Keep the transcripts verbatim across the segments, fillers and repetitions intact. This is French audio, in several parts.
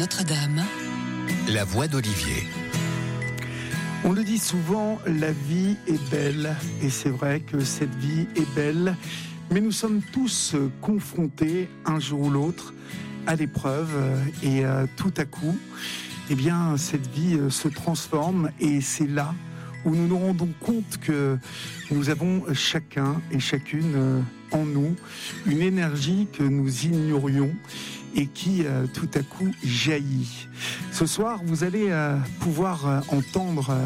Notre-Dame. La voix d'Olivier. On le dit souvent, la vie est belle. Et c'est vrai que cette vie est belle. Mais nous sommes tous confrontés, un jour ou l'autre, à l'épreuve. Et euh, tout à coup, eh bien, cette vie euh, se transforme. Et c'est là où nous nous rendons compte que nous avons chacun et chacune euh, en nous une énergie que nous ignorions et qui euh, tout à coup jaillit. Ce soir, vous allez euh, pouvoir euh, entendre euh,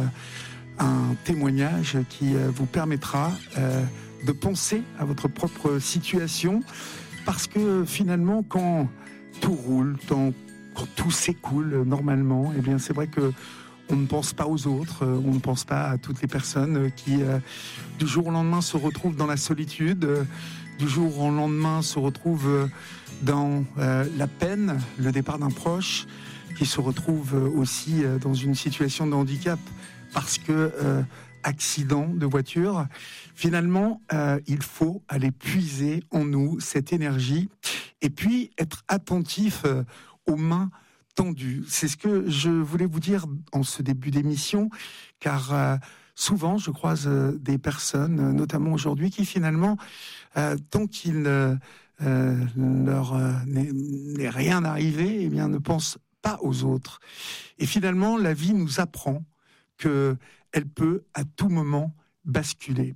un témoignage qui euh, vous permettra euh, de penser à votre propre situation, parce que finalement, quand tout roule, quand, quand tout s'écoule normalement, eh bien, c'est vrai que on ne pense pas aux autres, on ne pense pas à toutes les personnes qui, euh, du jour au lendemain, se retrouvent dans la solitude, euh, du jour au lendemain, se retrouvent euh, dans euh, la peine, le départ d'un proche, qui se retrouve euh, aussi euh, dans une situation de handicap parce que euh, accident de voiture. Finalement, euh, il faut aller puiser en nous cette énergie et puis être attentif euh, aux mains tendu. C'est ce que je voulais vous dire en ce début d'émission, car euh, souvent je croise euh, des personnes, euh, notamment aujourd'hui, qui finalement, euh, tant qu'il ne euh, leur euh, n'est, n'est rien arrivé, eh bien, ne pensent pas aux autres. Et finalement, la vie nous apprend que elle peut à tout moment basculer.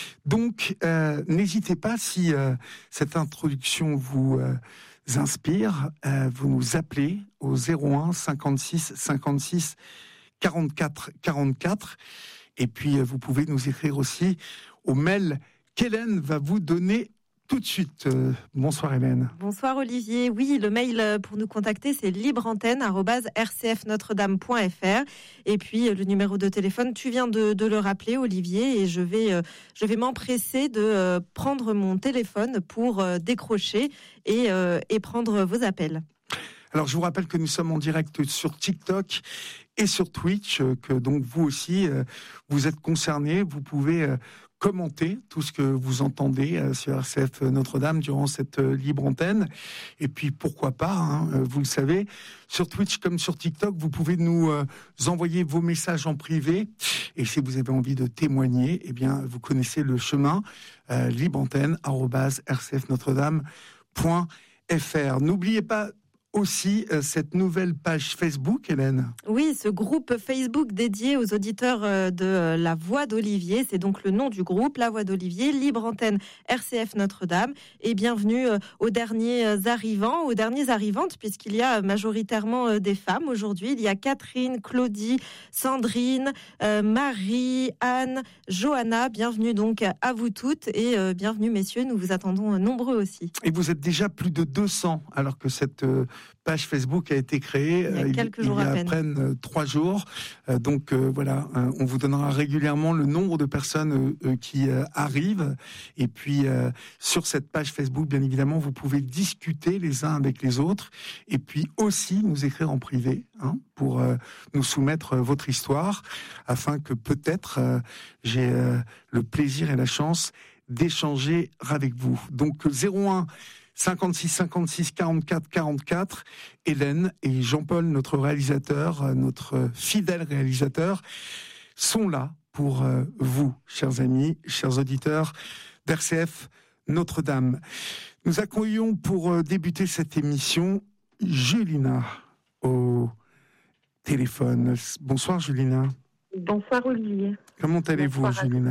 Donc, euh, n'hésitez pas, si euh, cette introduction vous euh, inspire, euh, vous nous appelez au zéro un cinquante-six cinquante-six quarante-quatre quarante-quatre, et puis euh, vous pouvez nous écrire aussi au mail qu'Hélène va vous donner tout de suite. Euh, bonsoir Hélène. Bonsoir Olivier. Oui, le mail pour nous contacter, c'est libreantenne arobase r c f notre dame point f r. Et puis le numéro de téléphone, tu viens de, de le rappeler Olivier, et je vais, euh, je vais m'empresser de euh, prendre mon téléphone pour euh, décrocher et, euh, et prendre vos appels. Alors je vous rappelle que nous sommes en direct sur TikTok et sur Twitch, que donc vous aussi, euh, vous êtes concernés, vous pouvez euh, commenter tout ce que vous entendez euh, sur R C F Notre-Dame durant cette euh, libre antenne. Et puis pourquoi pas, hein, euh, vous le savez, sur Twitch comme sur TikTok, vous pouvez nous euh, envoyer vos messages en privé. Et si vous avez envie de témoigner, eh bien vous connaissez le chemin, euh, libreantenne arobase r c f notre dame point f r. N'oubliez pas aussi euh, cette nouvelle page Facebook, Hélène. Oui, ce groupe Facebook dédié aux auditeurs euh, de euh, La Voix d'Olivier, c'est donc le nom du groupe, La Voix d'Olivier, libre antenne R C F Notre-Dame, et bienvenue euh, aux derniers arrivants, aux dernières arrivantes, puisqu'il y a majoritairement euh, des femmes aujourd'hui. Il y a Catherine, Claudie, Sandrine, euh, Marie, Anne, Johanna. Bienvenue donc à vous toutes, et euh, bienvenue messieurs, nous vous attendons euh, nombreux aussi. Et vous êtes déjà plus de deux cents, alors que cette euh, page Facebook a été créée il y a quelques il, jours il y a à peine. à peine euh, trois jours. Euh, donc euh, voilà, euh, on vous donnera régulièrement le nombre de personnes euh, qui euh, arrivent. Et puis euh, sur cette page Facebook, bien évidemment, vous pouvez discuter les uns avec les autres. Et puis aussi nous écrire en privé, hein, pour euh, nous soumettre euh, votre histoire, afin que peut-être euh, j'ai euh, le plaisir et la chance d'échanger avec vous. Donc zéro un cinquante-six cinquante-six quarante-quatre quarante-quatre, Hélène et Jean-Paul, notre réalisateur, notre fidèle réalisateur, sont là pour vous, chers amis, chers auditeurs d'R C F Notre-Dame. Nous accueillons pour débuter cette émission Julina au téléphone. Bonsoir Julina. Bonsoir Olivier. Comment allez-vous, Bonsoir, Julina ?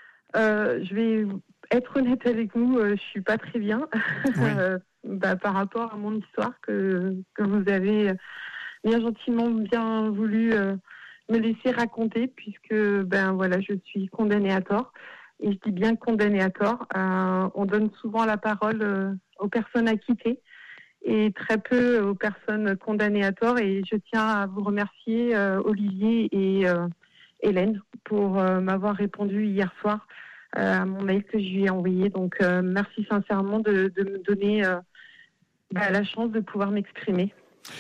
euh, Je vais être honnête avec vous, euh, je suis pas très bien oui. euh, bah, par rapport à mon histoire que que vous avez bien gentiment bien voulu euh, me laisser raconter, puisque ben voilà, je suis condamnée à tort, et je dis bien condamnée à tort. Euh, on donne souvent la parole euh, aux personnes acquittées et très peu aux personnes condamnées à tort, et je tiens à vous remercier euh, Olivier et euh, Hélène pour euh, m'avoir répondu hier soir à mon mail que je lui ai envoyé. Donc euh, merci sincèrement de, de me donner euh, bah, la chance de pouvoir m'exprimer.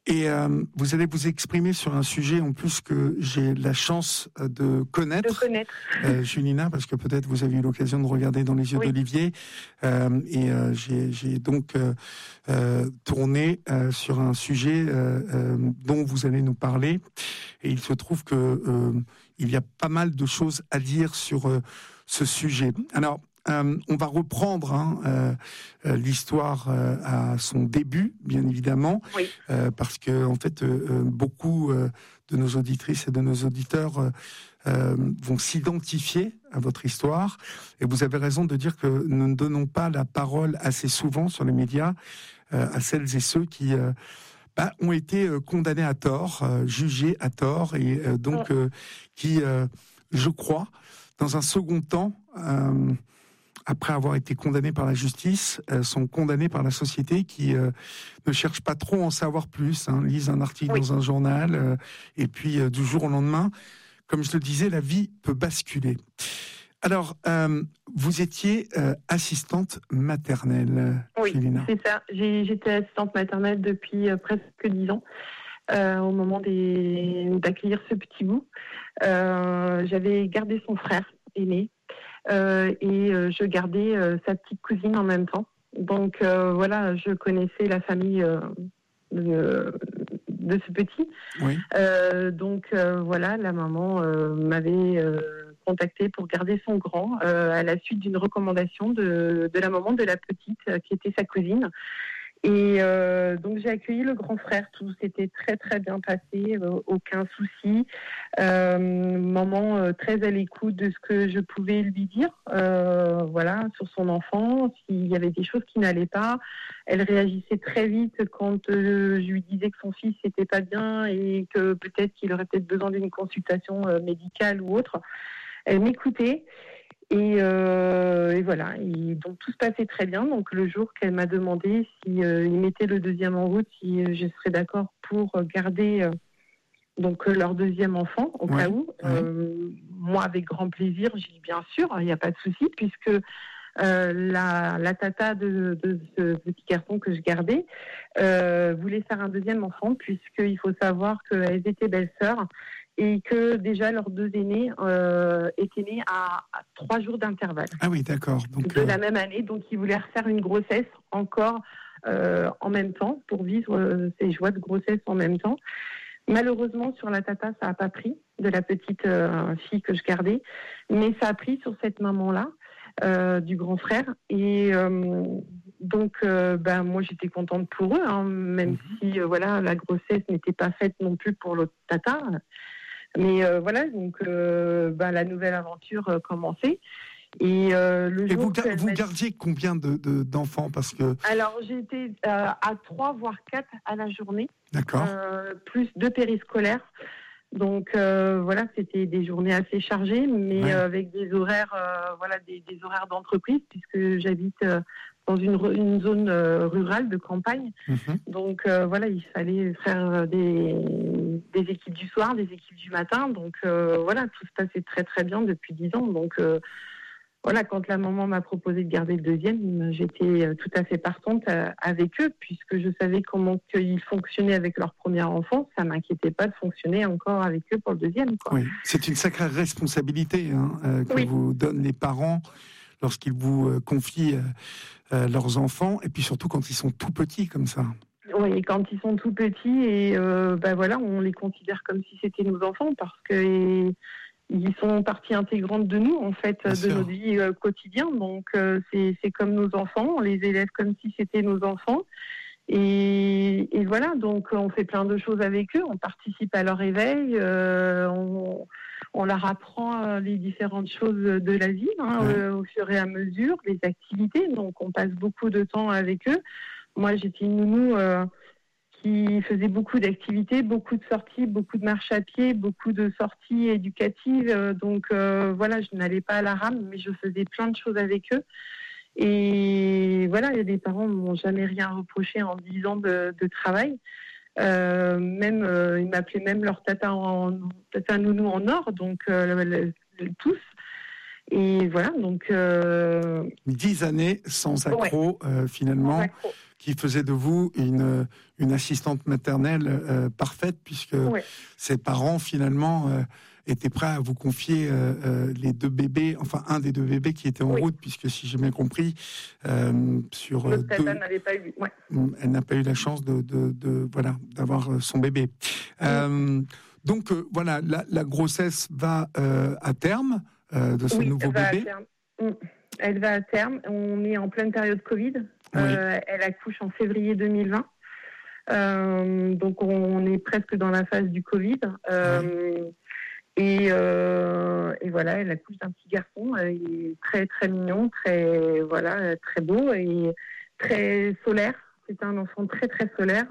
Et euh, vous allez vous exprimer sur un sujet en plus que j'ai la chance de connaître, de connaître. Euh, Julina, parce que peut-être vous avez eu l'occasion de regarder Dans les yeux oui. d'Olivier. Euh, et euh, j'ai, j'ai donc euh, euh, tourné euh, sur un sujet euh, euh, dont vous allez nous parler. Et il se trouve que euh, il y a pas mal de choses à dire sur euh, ce sujet. Alors, Euh, on va reprendre hein, euh, l'histoire euh, à son début, bien évidemment, oui. euh, parce que en fait, euh, beaucoup euh, de nos auditrices et de nos auditeurs euh, euh, vont s'identifier à votre histoire. Et vous avez raison de dire que nous ne donnons pas la parole assez souvent sur les médias euh, à celles et ceux qui euh, bah, ont été euh, condamnés à tort, euh, jugés à tort, et euh, donc euh, qui, euh, je crois, dans un second temps, euh, après avoir été condamnés par la justice, euh, sont condamnés par la société qui euh, ne cherche pas trop à en savoir plus, hein, lisent un article oui. dans un journal, euh, et puis euh, du jour au lendemain, comme je le disais, la vie peut basculer. Alors, euh, vous étiez euh, assistante maternelle, Oui, Julina. C'est ça. J'ai, j'étais assistante maternelle depuis euh, presque dix ans, euh, au moment des, d'accueillir ce petit bout. Euh, j'avais gardé son frère aîné. Euh, et euh, je gardais euh, sa petite cousine en même temps. Donc euh, voilà, je connaissais la famille euh, de, de ce petit. Oui. Euh, donc euh, voilà, la maman euh, m'avait euh, contactée pour garder son grand euh, à la suite d'une recommandation de, de la maman de la petite euh, qui était sa cousine. Et euh, donc j'ai accueilli le grand frère, tout s'était très très bien passé, euh, aucun souci. Euh, maman euh, très à l'écoute de ce que je pouvais lui dire, euh, voilà, sur son enfant, s'il y avait des choses qui n'allaient pas. Elle réagissait très vite quand euh, je lui disais que son fils n'était pas bien et que peut-être qu'il aurait peut-être besoin d'une consultation euh, médicale ou autre. Elle m'écoutait. Et, euh, et voilà, et donc tout se passait très bien. Donc le jour qu'elle m'a demandé si euh, il mettait le deuxième en route, si euh, je serais d'accord pour garder euh, donc euh, leur deuxième enfant au ouais, cas où, ouais. euh, moi avec grand plaisir, j'ai dit bien sûr, il n'y a pas de souci puisque euh, la, la tata de, de ce petit garçon que je gardais euh, voulait faire un deuxième enfant puisqu'il faut savoir qu'elles étaient belles-sœurs. Et que déjà leurs deux aînés euh, étaient nés à, à trois jours d'intervalle. Ah oui, d'accord. Donc, de euh... la même année, donc ils voulaient refaire une grossesse encore euh, en même temps pour vivre euh, ces joies de grossesse en même temps. Malheureusement, sur la tata, ça n'a pas pris de la petite euh, fille que je gardais, mais ça a pris sur cette maman-là euh, du grand frère. Et euh, donc, euh, ben moi, j'étais contente pour eux, hein, même mmh. si euh, voilà, la grossesse n'était pas faite non plus pour l'autre tata. Mais euh, voilà, donc euh, ben, la nouvelle aventure euh, commençait. Et, euh, le et jour vous, ga- vous gardiez combien de, de, d'enfants parce que... Alors, j'étais euh, à trois, voire quatre à la journée. D'accord. Euh, plus deux périscolaires. Donc, euh, voilà, c'était des journées assez chargées, mais ouais. euh, avec des horaires, euh, voilà, des, des horaires d'entreprise, puisque j'habite euh, dans une, une zone euh, rurale de campagne. Mm-hmm. Donc, euh, voilà, il fallait faire des, des équipes du soir, des équipes du matin. Donc, euh, voilà, tout se passait très, très bien depuis dix ans. Donc, euh, voilà, quand la maman m'a proposé de garder le deuxième, j'étais tout à fait partante avec eux, puisque je savais comment ils fonctionnaient avec leur premier enfant. Ça ne m'inquiétait pas de fonctionner encore avec eux pour le deuxième, quoi. Oui, c'est une sacrée responsabilité hein, euh, que oui. vous donnent les parents lorsqu'ils vous euh, confient euh, euh, leurs enfants, et puis surtout quand ils sont tout petits comme ça. Oui, quand ils sont tout petits, et euh, ben voilà, on les considère comme si c'était nos enfants, parce que... Et, ils sont partie intégrante de nous, en fait, Bien de sûr. Notre vie euh, quotidienne. Donc, euh, c'est, c'est comme nos enfants. On les élève comme si c'était nos enfants. Et, et voilà, donc on fait plein de choses avec eux. On participe à leur éveil. Euh, on, on leur apprend euh, les différentes choses de la vie hein, ouais. euh, au fur et à mesure, les activités. Donc, on passe beaucoup de temps avec eux. Moi, j'étais une nounou... Euh, qui faisait beaucoup d'activités, beaucoup de sorties, beaucoup de marches à pied, beaucoup de sorties éducatives. Donc euh, voilà, je n'allais pas à la rame, mais je faisais plein de choses avec eux. Et voilà, il y a des parents ne m'ont jamais rien reproché en dix ans de, de travail. Euh, même, euh, ils m'appelaient même leur tata, en, tata nounou en or, donc euh, le, le, tous. Et voilà, donc... Euh... Dix années sans accro, ouais. euh, finalement. Sans accro. qui faisait de vous une, une assistante maternelle euh, parfaite, puisque ouais. ses parents, finalement, euh, étaient prêts à vous confier euh, euh, les deux bébés, enfin un des deux bébés qui était en oui. route, puisque si j'ai bien compris, euh, sur L'autre deux, elle n'avait pas eu, ouais. elle n'a pas eu la chance de, de, de voilà d'avoir son bébé. Oui. Euh, donc euh, voilà, la, la grossesse va euh, à terme euh, de ce oui, nouveau bébé. Elle va à terme. On est en pleine période Covid. Oui. Euh, elle accouche en février deux mille vingt. Euh, donc on est presque dans la phase du Covid. Euh, oui. Et, euh, et voilà, elle accouche d'un petit garçon, il est très très mignon, très voilà, très beau et très solaire. C'est un enfant très très solaire.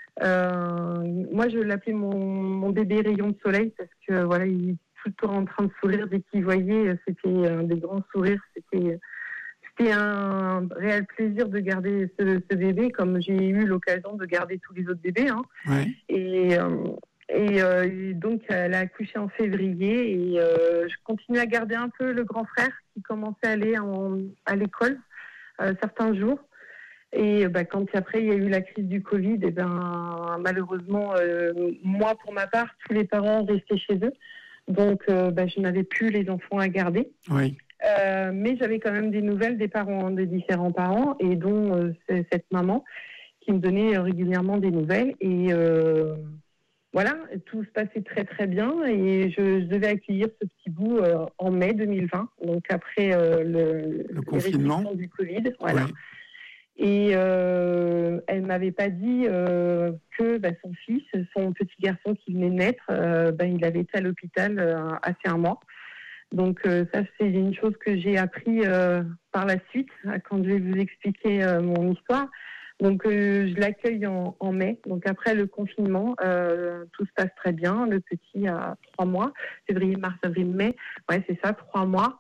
Euh, moi, je l'appelais mon, mon bébé rayon de soleil parce que voilà, il est tout le temps en train de sourire dès qu'il voyait. C'était un des grands sourires. C'était c'était un réel plaisir de garder ce, ce bébé, comme j'ai eu l'occasion de garder tous les autres bébés. Hein. Ouais. Et euh, Et, euh, et donc, elle a accouché en février et euh, je continue à garder un peu le grand frère qui commençait à aller en, à l'école euh, certains jours. Et bah, quand après, il y a eu la crise du Covid, et ben, malheureusement, euh, moi, pour ma part, tous les parents restaient chez eux. Donc, euh, bah, je n'avais plus les enfants à garder. Oui. Euh, mais j'avais quand même des nouvelles des parents, des différents parents, et dont euh, cette maman qui me donnait régulièrement des nouvelles. Et... Euh, Voilà, tout se passait très très bien et je, je devais accueillir ce petit bout euh, en mai deux mille vingt, donc après euh, le, le confinement du Covid. Voilà. Oui. Et euh, elle m'avait pas dit euh, que bah, son fils, son petit garçon qui venait de naître, euh, bah, il avait été à l'hôpital euh, assez un mois. Donc euh, ça, c'est une chose que j'ai appris euh, par la suite quand je vais vous expliquer euh, mon histoire. Donc, euh, je l'accueille en, en mai. Donc, après le confinement, euh, tout se passe très bien. Le petit a trois mois. Février, mars, avril, mai. Ouais, c'est ça, trois mois.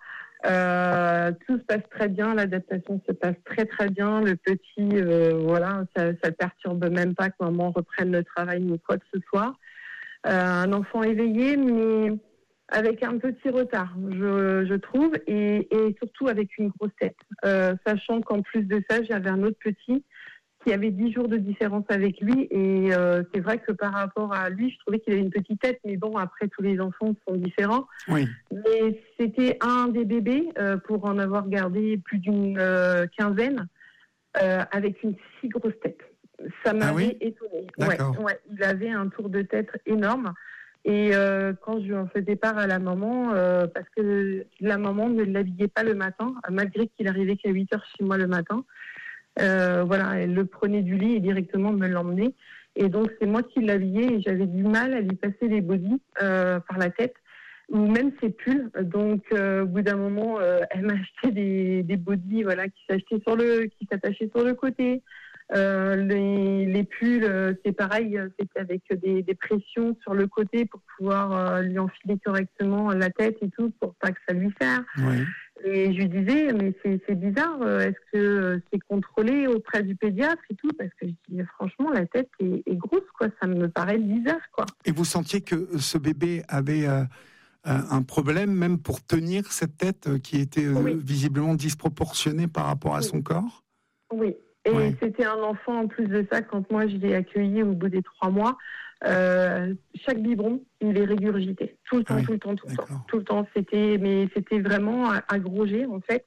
Euh, tout se passe très bien. L'adaptation se passe très, très bien. Le petit, euh, voilà, ça ne perturbe même pas que maman reprenne le travail ni quoi que ce soit. Euh, un enfant éveillé, mais avec un petit retard, je, je trouve, et, et surtout avec une grosse tête. Euh, sachant qu'en plus de ça, j'avais un autre petit qui avait dix jours de différence avec lui. Et euh, c'est vrai que par rapport à lui, je trouvais qu'il avait une petite tête. Mais bon, après, tous les enfants sont différents. Oui. Mais c'était un des bébés, euh, pour en avoir gardé plus d'une euh, quinzaine, euh, avec une si grosse tête. Ça m'avait ah oui étonnée. D'accord. Ouais, ouais, il avait un tour de tête énorme. Et euh, quand je lui en faisais part à la maman, euh, parce que la maman ne l'habillait pas le matin, malgré qu'il arrivait qu'à huit heures chez moi le matin. Euh, voilà, elle le prenait du lit et directement me l'emmenait. Et donc, c'est moi qui l'habillais et j'avais du mal à lui passer les bodys euh, par la tête, ou même ses pulls. Donc, euh, au bout d'un moment, euh, elle m'a acheté des, des bodys voilà, qui s'achetaient sur le, qui s'attachaient sur le côté. Euh, les, les pulls, euh, c'est pareil, c'était avec des, des pressions sur le côté pour pouvoir euh, lui enfiler correctement la tête et tout, pour pas que ça lui serre. Oui. Et je lui disais, mais c'est, c'est bizarre, est-ce que c'est contrôlé auprès du pédiatre et tout? Parce que je dis, franchement, la tête est, est grosse, quoi. Ça me paraît bizarre, quoi. Et vous sentiez que ce bébé avait euh, un problème, même pour tenir cette tête qui était euh, oui. visiblement disproportionnée par rapport à oui. son corps? Oui. Et oui. C'était un enfant, en plus de ça, quand moi je l'ai accueilli au bout des trois mois, euh, chaque biberon, il est régurgité. Tout le temps, oui. tout le temps, tout le D'accord. temps. Tout le temps, c'était, mais c'était vraiment à, à gros jets, en fait.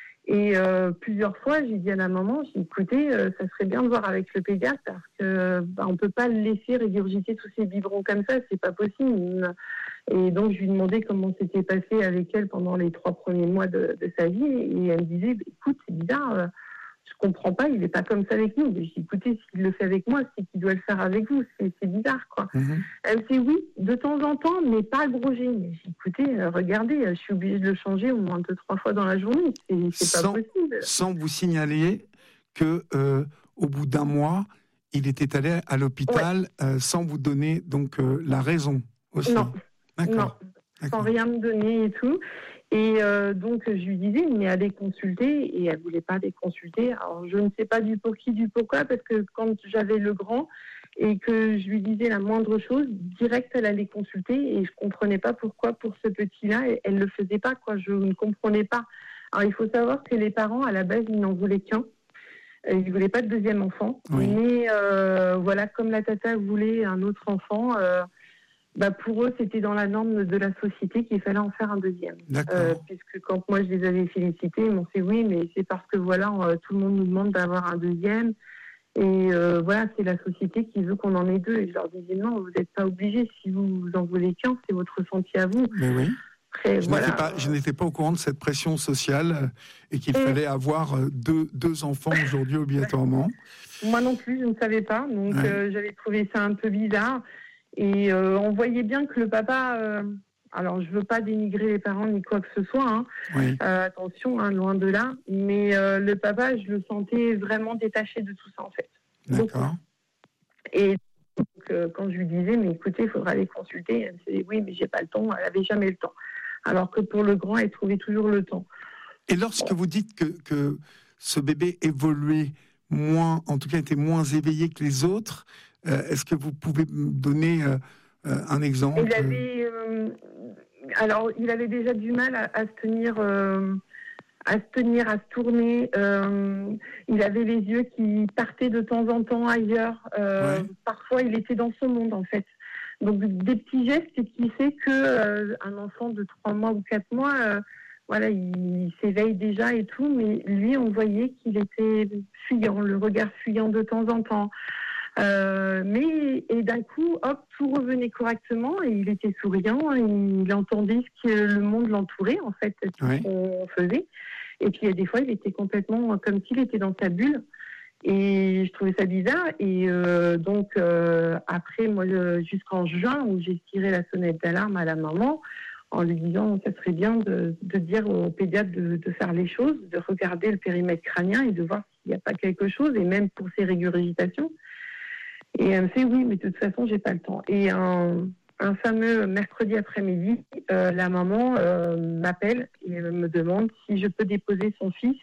Et euh, plusieurs fois, j'ai dit à la maman, j'ai dit, écoutez, euh, ça serait bien de voir avec le pédiatre, parce que bah, on peut pas le laisser régurgiter tous ces biberons comme ça, c'est pas possible. Et donc, je lui demandais comment c'était passé avec elle pendant les trois premiers mois de, de sa vie, et elle me disait, écoute, c'est bizarre, euh, je comprends pas, il est pas comme ça avec nous. J'ai dit, écoutez, s'il le fait avec moi, c'est qu'il doit le faire avec vous. C'est, c'est bizarre, quoi. Mm-hmm. Elle me dit, oui, de temps en temps, mais pas gros jet. Mais j'ai dit, écoutez, euh, regardez, je suis obligée de le changer au moins deux, trois fois dans la journée. C'est, c'est sans, pas possible. Sans vous signaler que, euh, au bout d'un mois, il était allé à l'hôpital, ouais. euh, sans vous donner donc euh, la raison aussi. Non, D'accord. non, D'accord. Sans rien me donner et tout. Et euh, donc, je lui disais, mais allez consulter. Et elle ne voulait pas aller consulter. Alors, je ne sais pas du pour qui, du pourquoi, parce que quand j'avais le grand et que je lui disais la moindre chose, direct, elle allait consulter. Et je ne comprenais pas pourquoi, pour ce petit-là, elle ne le faisait pas, quoi. Je ne comprenais pas. Alors, il faut savoir que les parents, à la base, ils n'en voulaient qu'un. Il ne voulait pas de deuxième enfant. Oui. Mais euh, voilà, comme la tata voulait un autre enfant, euh, bah pour eux, c'était dans la norme de la société qu'il fallait en faire un deuxième. D'accord. Euh, puisque quand moi, je les avais félicités, ils m'ont fait oui, mais c'est parce que voilà, euh, tout le monde nous demande d'avoir un deuxième. Et euh, voilà, c'est la société qui veut qu'on en ait deux. Et je leur disais non, vous n'êtes pas obligés. Si vous en voulez qu'un, c'est votre ressenti à vous. Mais oui. Après, Je, voilà. n'étais pas, je n'étais pas au courant de cette pression sociale euh, et qu'il Et... fallait avoir euh, deux, deux enfants aujourd'hui obligatoirement. Moi non plus, je ne savais pas. Donc Ouais. euh, j'avais trouvé ça un peu bizarre. Et euh, on voyait bien que le papa... Euh, alors je ne veux pas dénigrer les parents ni quoi que ce soit. Hein. Oui. Euh, attention, hein, loin de là. Mais euh, le papa, je le sentais vraiment détaché de tout ça en fait. D'accord. Beaucoup. Et donc, euh, quand je lui disais, mais écoutez, il faudra aller consulter, elle me disait, oui, mais j'ai pas le temps, elle n'avait jamais le temps. Alors que pour le grand, elle trouvait toujours le temps. Et lorsque vous dites que, que ce bébé évoluait moins, en tout cas était moins éveillé que les autres, euh, est-ce que vous pouvez me donner euh, euh, un exemple? Il avait, euh, alors, il avait déjà du mal à, à se tenir... Euh, à se tenir, à se tourner. Euh, il avait les yeux qui partaient de temps en temps ailleurs. Euh, Ouais. Parfois, il était dans son monde, en fait. Donc, des petits gestes qui fait que euh, un enfant de trois mois ou quatre mois, euh, voilà, il, il s'éveille déjà et tout, mais lui, on voyait qu'il était fuyant, le regard fuyant de temps en temps. Euh, mais et d'un coup, hop, tout revenait correctement et il était souriant, il entendait ce que le monde l'entourait en fait, tout Oui. ce qu'on faisait. Et puis il y a des fois, il était complètement comme s'il était dans sa bulle. Et je trouvais ça bizarre. Et euh, donc euh, après, moi, jusqu'en juin, où j'ai tiré la sonnette d'alarme à la maman en lui disant ça serait bien de, de dire au pédiatre de, de faire les choses, de regarder le périmètre crânien et de voir s'il n'y a pas quelque chose, et même pour ses régurgitations. Et elle me fait oui, mais de toute façon, j'ai pas le temps. Et un, un fameux mercredi après-midi, euh, la maman euh, m'appelle et me demande si je peux déposer son fils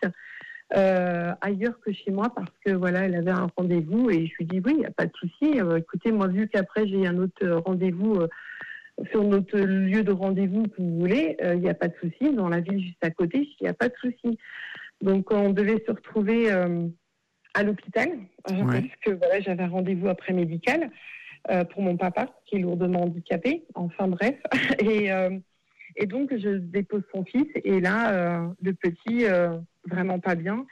euh, ailleurs que chez moi parce que voilà, elle avait un rendez-vous et je lui dis oui, il n'y a pas de souci. Euh, écoutez, moi vu qu'après j'ai un autre rendez-vous euh, sur notre lieu de rendez-vous que vous voulez, il euh, n'y a pas de souci. Dans la ville juste à côté, il n'y a pas de souci. Donc on devait se retrouver euh, à l'hôpital, euh, Ouais. parce que voilà, j'avais un rendez-vous après-médical euh, pour mon papa, qui est lourdement handicapé, enfin bref. Et, euh, et donc, je dépose son fils, et là, euh, le petit, euh, vraiment pas bien,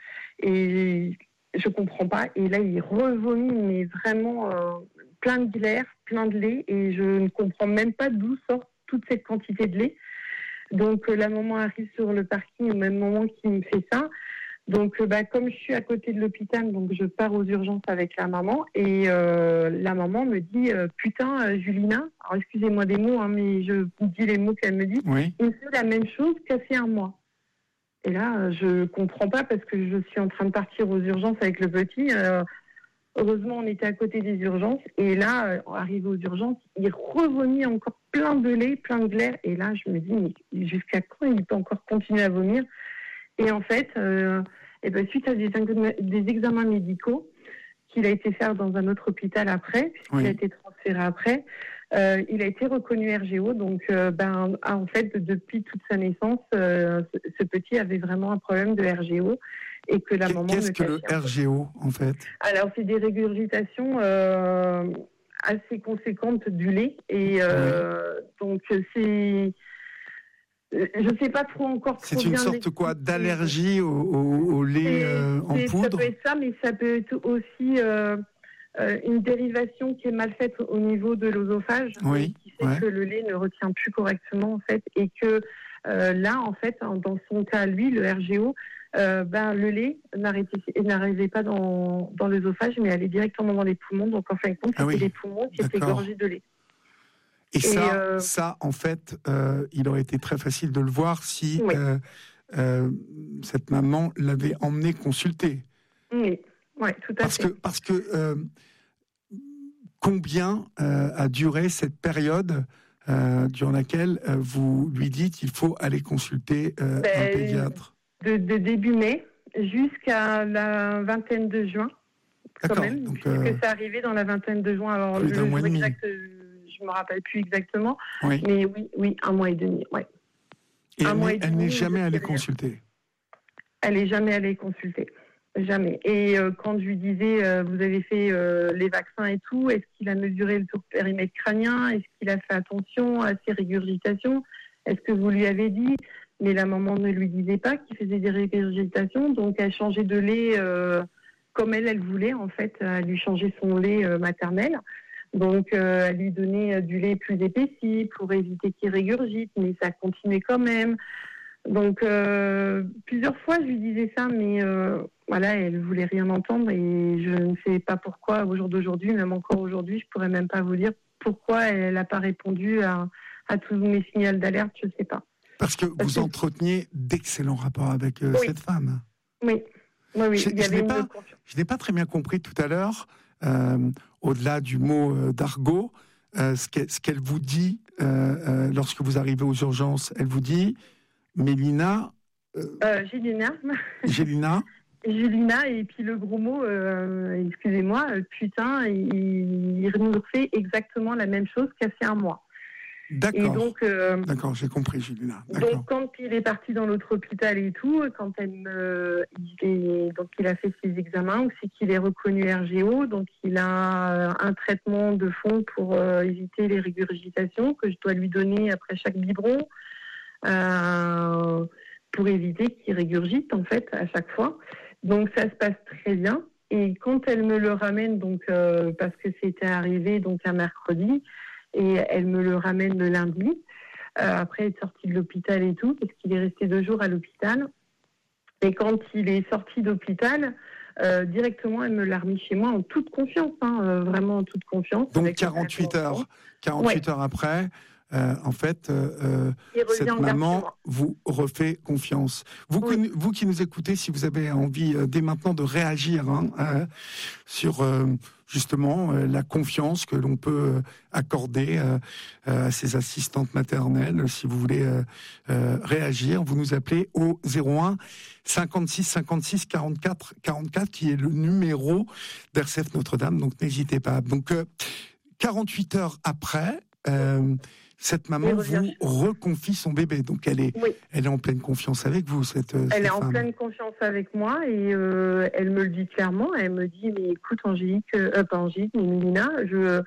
et je comprends pas, et là, il revomit, mais vraiment euh, plein de glaire, plein de lait, et je ne comprends même pas d'où sort toute cette quantité de lait. Donc, euh, la maman arrive sur le parking au même moment qu'il me fait ça. Donc, bah, comme je suis à côté de l'hôpital, donc je pars aux urgences avec la maman et euh, la maman me dit euh, putain, euh, Julina, alors excusez-moi des mots, hein, mais je vous dis les mots qu'elle me dit. Oui. Il me fait la même chose qu'il y a fait un mois. Et là, euh, je comprends pas parce que je suis en train de partir aux urgences avec le petit. Euh, heureusement, on était à côté des urgences et là, euh, arrivé aux urgences, il revomit encore plein de lait, plein de glaire. Et là, je me dis mais jusqu'à quand il peut encore continuer à vomir? Et en fait, euh, et ben, suite à des, des examens médicaux qu'il a été faire dans un autre hôpital après, puisqu'il Oui. a été transféré après, euh, il a été reconnu R G O. Donc, euh, ben, en fait, depuis toute sa naissance, euh, ce, ce petit avait vraiment un problème de R G O et que la maman Qu'est-ce me que le cachait un peu. R G O, en fait? Alors, c'est des régurgitations euh, assez conséquentes du lait. Et euh, oui. donc, c'est... Je ne sais pas trop encore. C'est trop une bien sorte quoi d'allergie au, au, au lait euh, en poudre? Ça peut être ça, mais ça peut être aussi euh, euh, une dérivation qui est mal faite au niveau de l'œsophage, oui, qui fait ouais. que le lait ne retient plus correctement en fait, et que euh, là en fait, dans son cas lui, le R G O, euh, ben le lait n'arrivait pas dans, dans l'œsophage, mais allait directement dans les poumons. Donc en fin de compte, c'était ah oui. les poumons qui étaient gorgés de lait. Et, et ça, euh... ça, en fait, euh, il aurait été très facile de le voir si oui. euh, euh, cette maman l'avait emmené consulter. Oui, ouais, tout à parce fait. Que, parce que euh, combien euh, a duré cette période euh, durant laquelle euh, vous lui dites il faut aller consulter euh, ben, un pédiatre? de, de début mai jusqu'à la vingtaine de juin, quand même, donc, puisque euh, ça arrivait dans la vingtaine de juin. Alors, plus d'un mois et demi. Exact, je me rappelle plus exactement, oui. mais oui, oui, un mois et demi, ouais. Et un elle, mois n'est, et elle demi, n'est jamais allée consulter. Elle n'est jamais allée consulter. jamais. Et euh, quand je lui disais, euh, vous avez fait euh, les vaccins et tout, est-ce qu'il a mesuré le périmètre crânien? Est-ce qu'il a fait attention à ses régurgitations? Est-ce que vous lui avez dit? Mais la maman ne lui disait pas qu'il faisait des régurgitations, donc elle changeait de lait euh, comme elle, elle voulait, en fait. Elle lui changeait son lait euh, maternel. Donc, euh, elle lui donnait euh, du lait plus épaissi pour éviter qu'il régurgite, mais ça continuait quand même. Donc, euh, plusieurs fois, je lui disais ça, mais euh, voilà, elle voulait rien entendre et je ne sais pas pourquoi, au jour d'aujourd'hui, même encore aujourd'hui, je pourrais même pas vous dire pourquoi elle n'a pas répondu à, à tous mes signaux d'alerte, je ne sais pas. Parce que Parce vous que... entreteniez d'excellents rapports avec euh, oui. cette femme. Oui, oui, oui. Je, il y je avait n'ai une pas, je n'ai pas très bien compris tout à l'heure, euh, au-delà du mot euh, d'argot, euh, ce, qu'elle, ce qu'elle vous dit euh, euh, lorsque vous arrivez aux urgences. Elle vous dit... Mélina euh, euh, Gélina. Gélina. Gélina, et puis le gros mot, euh, excusez-moi, euh, putain, il, il nous fait exactement la même chose qu'il y a fait un mois. D'accord. Et donc, euh, D'accord, j'ai compris, Gélina. D'accord. Donc, quand il est parti dans l'autre hôpital et tout, quand elle me, il est, donc il a fait ses examens, c'est qu'il est reconnu R G O, donc il a un traitement de fond pour euh, éviter les régurgitations que je dois lui donner après chaque biberon. Euh, pour éviter qu'il régurgite en fait à chaque fois. Donc ça se passe très bien. Et quand elle me le ramène, donc euh, parce que c'était arrivé donc un mercredi, et elle me le ramène le lundi, euh, après être sorti de l'hôpital et tout, parce qu'il est resté deux jours à l'hôpital. Et quand il est sorti d'hôpital, euh, directement elle me l'a remis chez moi en toute confiance, hein, euh, vraiment en toute confiance. Donc quarante-huit heures, quarante-huit ouais. heures après. Euh, en fait, euh, cette maman vous refait confiance. Vous, oui. qui, vous qui nous écoutez, si vous avez envie euh, dès maintenant de réagir hein, euh, sur euh, justement euh, la confiance que l'on peut accorder euh, à ses assistantes maternelles, si vous voulez euh, euh, réagir, vous nous appelez au zéro un cinquante-six cinquante-six quarante-quatre quarante-quatre, qui est le numéro d'R C F Notre-Dame. Donc n'hésitez pas. Donc euh, quarante-huit heures après. Euh, Cette maman vous reconfie son bébé, donc elle est, oui. elle est en pleine confiance avec vous. Cette, elle cette est femme. en pleine confiance avec moi et euh, elle me le dit clairement. Elle me dit mais écoute Angélique, euh, pas Angélique, mais Mélina, je,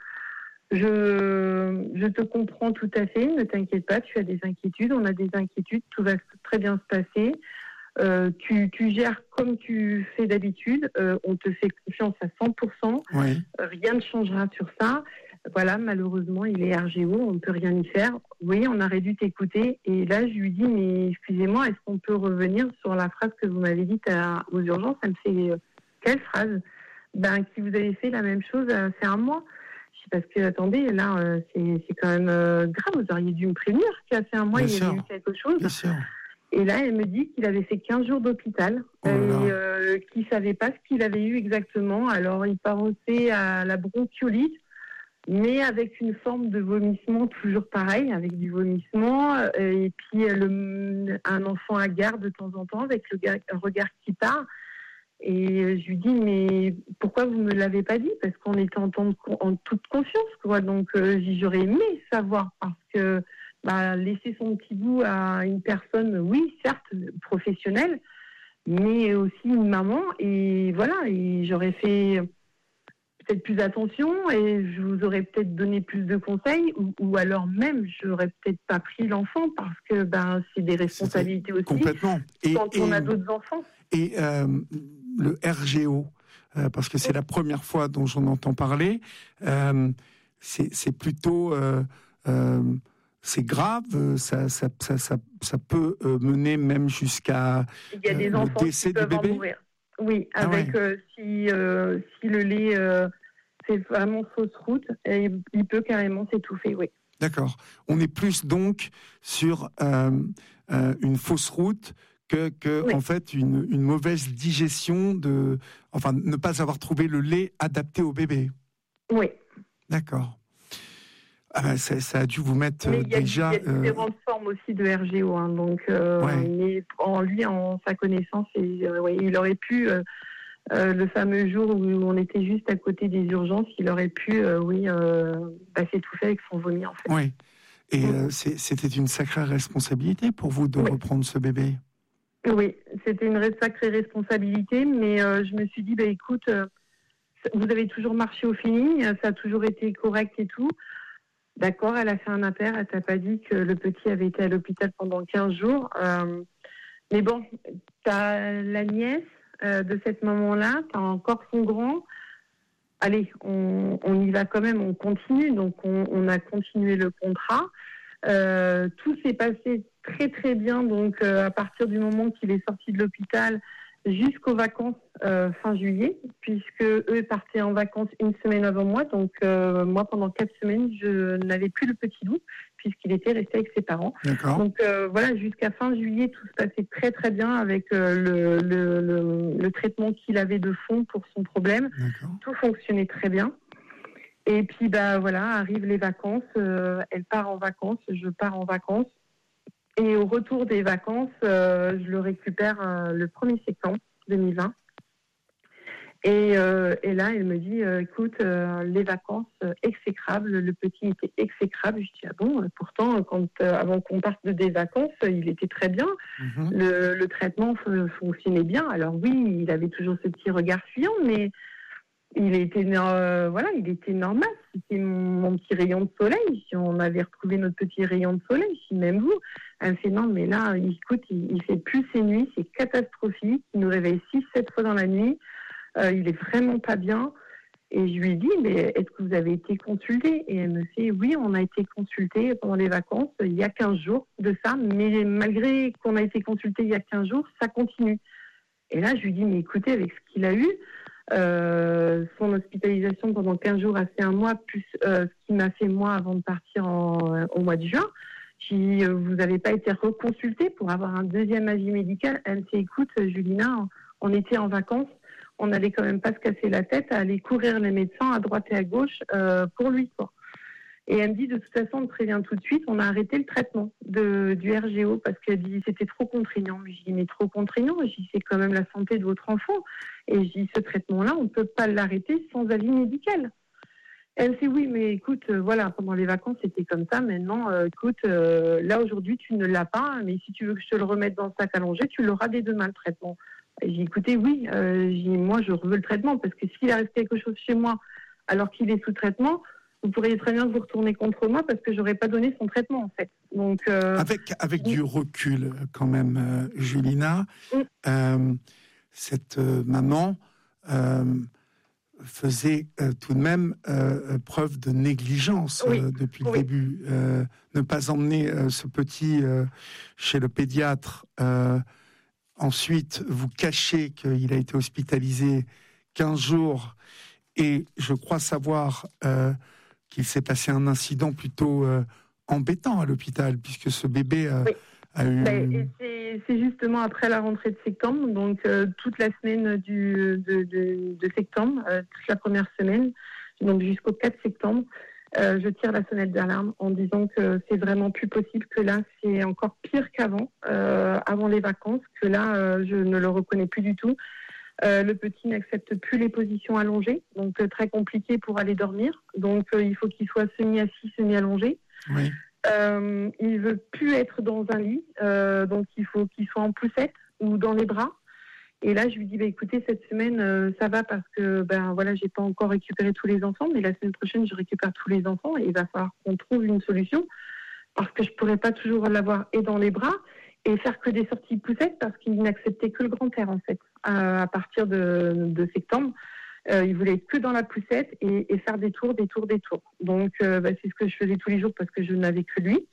je, je te comprends tout à fait. Ne t'inquiète pas, tu as des inquiétudes, on a des inquiétudes, tout va très bien se passer. Euh, tu, tu gères comme tu fais d'habitude. Euh, on te fait confiance à cent pour cent. Oui. Euh, rien ne changera sur ça. Voilà, malheureusement, il est R G O, on ne peut rien y faire. Oui, on aurait dû t'écouter. Et là, je lui dis, mais excusez-moi, est-ce qu'on peut revenir sur la phrase que vous m'avez dite à, aux urgences? Elle me fait, euh, quelle phrase? Ben, qui vous avez fait la même chose euh, c'est un mois. Je dis, parce que, attendez, là, euh, c'est, c'est quand même euh, grave, vous auriez dû me prévenir qu'il y a fait un mois, Bien il y sûr. avait eu quelque chose. Bien sûr. Et là, elle me dit qu'il avait fait quinze jours d'hôpital oh et euh, qu'il ne savait pas ce qu'il avait eu exactement. Alors, il pensait à la bronchiolite, mais avec une forme de vomissement toujours pareil, avec du vomissement, et puis le, un enfant à garde de temps en temps, avec le gars, un regard qui part. Et je lui dis, mais pourquoi vous ne me l'avez pas dit? Parce qu'on était en, temps de, en toute confiance, quoi. Donc euh, j'aurais aimé savoir, parce que bah, laisser son petit bout à une personne, oui, certes, professionnelle, mais aussi une maman, et voilà, et j'aurais fait... peut-être plus attention et je vous aurais peut-être donné plus de conseils ou, ou alors même j'aurais peut-être pas pris l'enfant parce que ben c'est des responsabilités aussi complètement et, quand et, on a d'autres enfants et euh, le R G O euh, parce que c'est oui. la première fois dont j'en entends parler euh, c'est, c'est plutôt euh, euh, c'est grave, ça, ça, ça, ça, ça peut mener même jusqu'à il y a des euh, enfants le décès qui peuvent du bébé. En mourir. Oui, avec ah ouais. euh, si euh, si le lait euh, c'est vraiment fausse route, et il peut carrément s'étouffer, oui. D'accord. On est plus donc sur euh, euh, une fausse route que, que oui. en fait une, une mauvaise digestion de, enfin ne pas avoir trouvé le lait adapté au bébé. Oui. D'accord. Ah, ça, ça a dû vous mettre mais y a, déjà. Il y a différentes euh... formes aussi de R G O, hein, donc euh, ouais. mais en lui, en sa connaissance, et, euh, ouais, il aurait pu. Euh, Euh, le fameux jour où on était juste à côté des urgences, il aurait pu, euh, oui, euh, bah, s'étouffer avec son vomi, en fait. Oui. Et mmh. euh, c'est, c'était une sacrée responsabilité pour vous de oui. reprendre ce bébé. Oui, c'était une sacrée responsabilité, mais euh, je me suis dit, bah, écoute, euh, vous avez toujours marché au feeling, ça a toujours été correct et tout. D'accord, elle a fait un impair, elle t'a pas dit que le petit avait été à l'hôpital pendant quinze jours. Euh, mais bon, t'as la nièce euh, de cette maman-là, t'as encore son grand. Allez, on, on y va quand même, on continue. Donc, on, on a continué le contrat. Euh, tout s'est passé très très bien. Donc, euh, à partir du moment qu'il est sorti de l'hôpital jusqu'aux vacances euh, fin juillet, puisque eux partaient en vacances une semaine avant moi. Donc, euh, moi, pendant quatre semaines, je n'avais plus le petit loup, puisqu'il était resté avec ses parents. D'accord. Donc, euh, voilà, jusqu'à fin juillet, tout se passait très très bien avec euh, le, le, le, le traitement qu'il avait de fond pour son problème. D'accord. Tout fonctionnait très bien. Et puis, bah voilà, arrivent les vacances. Euh, elle part en vacances, je pars en vacances. Et au retour des vacances, euh, je le récupère euh, le premier septembre deux mille vingt. Et, euh, et là, elle me dit, euh, écoute, euh, les vacances euh, exécrables, le petit était exécrable. Je dis, ah bon, pourtant, quand, euh, avant qu'on parte de des vacances, il était très bien. Mm-hmm. Le, le traitement f- fonctionnait bien. Alors oui, il avait toujours ce petit regard fuyant, mais il était, euh, voilà, il était normal. C'était mon, mon petit rayon de soleil. Si on avait retrouvé notre petit rayon de soleil, si même vous. Elle me fait non, mais là, écoute, il, il fait plus ses nuits, c'est catastrophique. Il nous réveille six, sept fois dans la nuit. Euh, il est vraiment pas bien. Et je lui dis, mais est-ce que vous avez été consulté? Et elle me fait, oui, on a été consulté pendant les vacances, il y a quinze jours de ça. Mais malgré qu'on a été consulté il y a quinze jours, ça continue. Et là, je lui dis, mais écoutez, avec ce qu'il a eu, Euh, son hospitalisation pendant quinze jours a fait un mois, plus euh, ce qu'il m'a fait moi avant de partir en, euh, au mois de juin. Si euh, vous n'avez pas été reconsulté pour avoir un deuxième avis médical, elle me dit, écoute, Julina, on était en vacances, on n'allait quand même pas se casser la tête à aller courir les médecins à droite et à gauche euh, pour lui, quoi. Et elle me dit, de toute façon, on te prévient tout de suite, on a arrêté le traitement de, du R G O parce qu'elle dit c'était trop contraignant. Mais je dis, mais trop contraignant, je dis, c'est quand même la santé de votre enfant. Et je dis, ce traitement-là, on ne peut pas l'arrêter sans avis médical. Elle me dit, oui, mais écoute, euh, voilà, pendant les vacances, c'était comme ça. Maintenant, euh, écoute, euh, là, aujourd'hui, tu ne l'as pas, mais si tu veux que je te le remette dans le sac à langer, tu l'auras dès demain, le traitement. Et j'ai dit, écoutez, oui, euh, j'ai dit, moi, je veux le traitement parce que s'il reste quelque chose chez moi alors qu'il est sous traitement, vous pourriez très bien vous retourner contre moi parce que j'aurais pas donné son traitement en fait. Donc euh... avec avec du recul quand même, euh, Julina, mm. euh, cette euh, maman euh, faisait euh, tout de même euh, preuve de négligence oui. euh, depuis oui. le début. Euh, ne pas emmener euh, ce petit euh, chez le pédiatre. Euh, ensuite, vous cachez qu'il a été hospitalisé quinze jours et je crois savoir. Euh, qu'il s'est passé un incident plutôt euh, embêtant à l'hôpital, puisque ce bébé a, oui. a eu... Ben, et c'est, c'est justement après la rentrée de septembre, donc euh, toute la semaine du, de, de, de septembre, euh, toute la première semaine, donc jusqu'au quatre septembre, euh, je tire la sonnette d'alarme en disant que c'est vraiment plus possible, que là c'est encore pire qu'avant, euh, avant les vacances, que là euh, je ne le reconnais plus du tout. Euh, le petit n'accepte plus les positions allongées, donc euh, très compliqué pour aller dormir. Donc euh, il faut qu'il soit semi-assis, semi-allongé. Oui. Euh, il veut plus être dans un lit, euh, donc il faut qu'il soit en poussette ou dans les bras. Et là, je lui dis, bah, écoutez, cette semaine, euh, ça va parce que ben voilà, j'ai pas encore récupéré tous les enfants, mais la semaine prochaine, je récupère tous les enfants et il va falloir qu'on trouve une solution parce que je pourrais pas toujours l'avoir et dans les bras et faire que des sorties poussettes parce qu'il n'acceptait que le grand air en fait. Euh, à partir de, de septembre, euh, il voulait être que dans la poussette et, et faire des tours, des tours, des tours. Donc euh, bah, c'est ce que je faisais tous les jours parce que je n'avais que lui.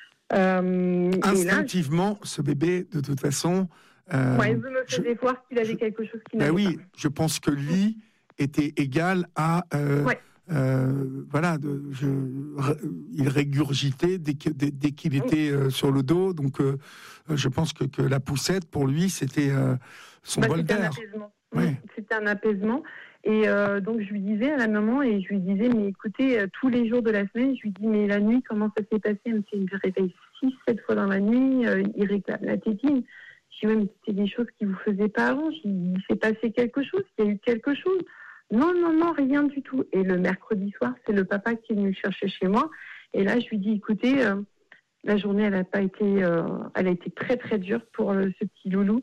Euh, Instinctivement, là, ce bébé, de toute façon... Euh, ouais, il me faisait je, voir qu'il avait je, quelque chose qui n'avait bah oui, pas. Je pense que lui était égal à... Euh, ouais. Euh, voilà, de, je, il régurgitait dès, que, dès, dès qu'il était euh, sur le dos. Donc, euh, je pense que, que la poussette, pour lui, c'était euh, son bah, bol c'était d'air. Un apaisement. Ouais. C'était un apaisement. Et euh, donc, je lui disais à la maman, et je lui disais, mais écoutez, euh, tous les jours de la semaine, je lui dis, mais la nuit, comment ça s'est passé? Elle me fait, il me réveille six, sept fois dans la nuit, euh, il réclame la tétine. Je dis, ouais, mais c'était des choses qui vous faisaient pas avant. Je dis, il s'est passé quelque chose, il y a eu quelque chose. Non, non, non, rien du tout. Et le mercredi soir, c'est le papa qui est venu le chercher chez moi. Et là, je lui dis, écoutez, euh, La journée, elle a pas été, euh, elle a été très très dure pour euh, ce petit loulou.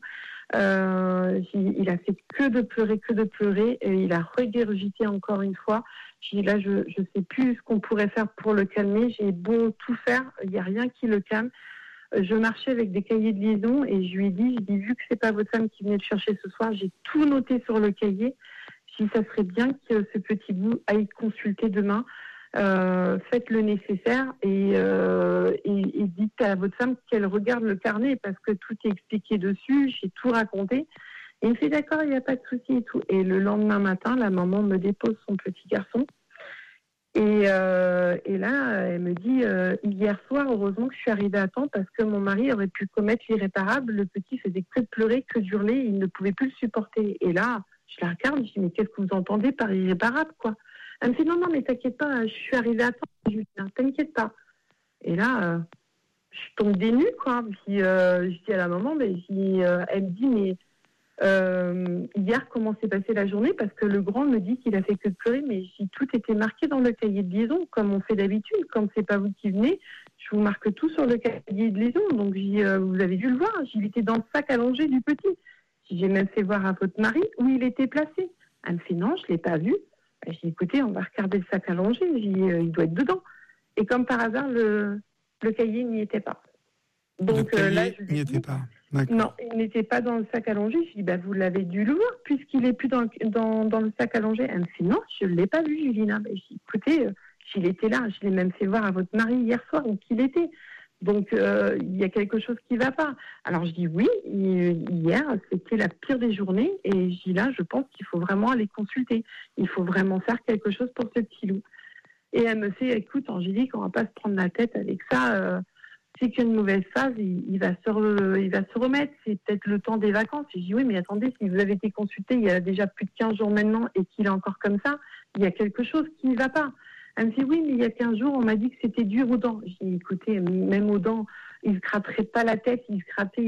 Euh, il a fait que de pleurer, que de pleurer, et il a regurgité encore une fois. J'ai dit là, je ne sais plus ce qu'on pourrait faire pour le calmer. J'ai beau tout faire, il n'y a rien qui le calme. Je marchais avec des cahiers de liaison et je lui ai dit, je dis, vu que c'est pas votre femme qui venait de chercher ce soir, j'ai tout noté sur le cahier. Je dis, ça serait bien que ce petit bout aille consulter demain. Euh, faites le nécessaire et, euh, et, et dites à votre femme qu'elle regarde le carnet parce que tout est expliqué dessus, j'ai tout raconté. Et il me fait d'accord, il n'y a pas de souci et tout. Et le lendemain matin, la maman me dépose son petit garçon. Et, euh, et là, elle me dit, euh, hier soir, heureusement que je suis arrivée à temps parce que mon mari aurait pu commettre l'irréparable. Le petit faisait que de pleurer, que d'hurler, il ne pouvait plus le supporter. Et là, je la regarde, je dis, mais qu'est-ce que vous entendez par irréparable, quoi? Elle me dit, non, non, mais t'inquiète pas, je suis arrivée à temps. Je lui dis, non, t'inquiète pas. Et là, euh, je tombe des nues, quoi. Puis, euh, je dis à la maman, mais je dis, euh, elle me dit, mais euh, hier, comment s'est passée la journée? Parce que le grand me dit qu'il a fait que de pleurer, mais je dis, tout était marqué dans le cahier de liaison, comme on fait d'habitude. Quand c'est pas vous qui venez, je vous marque tout sur le cahier de liaison. Donc, je dis, euh, vous avez dû le voir. Il était dans le sac allongé du petit. J'ai même fait voir à votre mari où il était placé. Elle me fait, non, je l'ai pas vu. J'ai dit, écoutez, on va regarder le sac allongé. J'ai dit, euh, il doit être dedans. Et comme par hasard, le, le cahier n'y était pas. Donc le cahier euh, là, je n'y était pas. D'accord. Non, il n'était pas dans le sac allongé. Je dis, bah, vous l'avez dû le voir puisqu'il n'est plus dans, dans, dans le sac allongé. Elle me fait, non, je ne l'ai pas vu, Julina. J'ai dit, écoutez, euh, il était là. Je l'ai même fait voir à votre mari hier soir où qu'il était. Donc, euh, il y a quelque chose qui ne va pas. Alors, je dis oui, hier, c'était la pire des journées. Et je dis là, je pense qu'il faut vraiment aller consulter. Il faut vraiment faire quelque chose pour ce petit loup. Et elle me fait, écoute, Angélique, on ne va pas se prendre la tête avec ça. Euh, c'est qu'une mauvaise phase, il, il, va se re, il va se remettre. C'est peut-être le temps des vacances. Et je dis oui, mais attendez, si vous avez été consulté il y a déjà plus de quinze jours maintenant et qu'il est encore comme ça, il y a quelque chose qui ne va pas. Elle me dit, oui, mais il y a quinze jours, on m'a dit que c'était dur aux dents. J'ai dit, écoutez, même aux dents, il ne se gratterait pas la tête, il se grattait